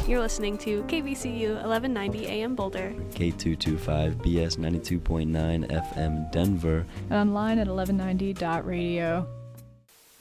You're listening to KVCU 1190 AM Boulder, K225 BS 92.9 FM Denver, and online at 1190.radio.